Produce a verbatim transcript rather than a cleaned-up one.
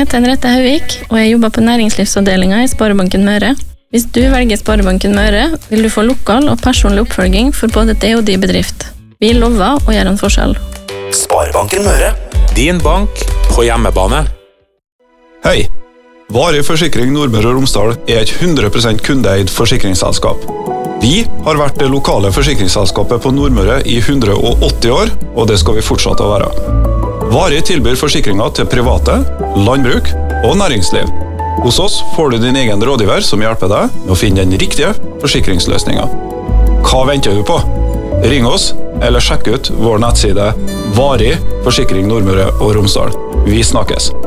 heter Henriette Hauvik, og jeg jobber på næringslivsavdelingen i Sparebanken Møre. Hvis du velger Sparebanken Møre, vil du få lokal og personlig oppfølging for både det og de bedrift. Vi lover å gjøre en forskjell. Sparebanken Møre. Din bank på hjemmebane. Hei! Varig Forsikring Nordmøre og Romsdal er et hundre prosent kundeeid forsikringsselskap. Vi har vært det lokale forsikringsselskapet på Nordmøre i hundre og åtti år, og det skal vi fortsette å være. Varig tilbyr forsikringer til private, landbruk og næringsliv. Hos oss får du din egen rådgiver som hjelper deg med å finne den riktige forsikringsløsningen. Hva venter du på? Ring oss, eller sjekk ut vår nettside Varig Forsikring Nordmøre og Romsdal. Vi snakkes!